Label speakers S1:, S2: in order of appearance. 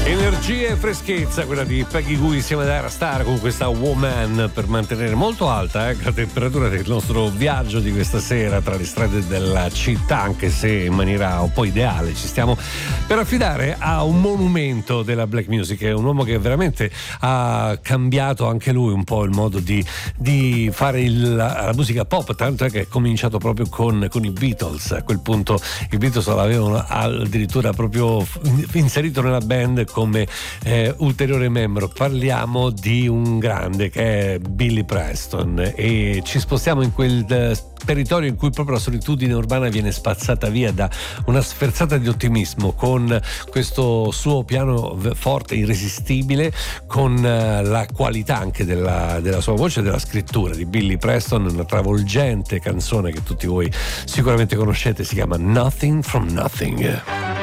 S1: Energia e freschezza, quella di Peggy Gui insieme ad Era Star con questa Woman, per mantenere molto alta la temperatura del nostro viaggio di questa sera tra le strade della città, anche se in maniera un po' ideale ci stiamo per affidare a un monumento della black music, è un uomo che veramente ha cambiato anche lui un po' il modo di fare la musica pop, tanto è che è cominciato proprio con i Beatles. A quel punto i Beatles l'avevano addirittura proprio inserito nella band come ulteriore membro. Parliamo di un grande che è Billy Preston e ci spostiamo in quel territorio in cui proprio la solitudine urbana viene spazzata via da una sferzata di ottimismo con questo suo piano forte, irresistibile, con la qualità anche della sua voce e della scrittura di Billy Preston. Una travolgente canzone che tutti voi sicuramente conoscete, si chiama Nothing from Nothing.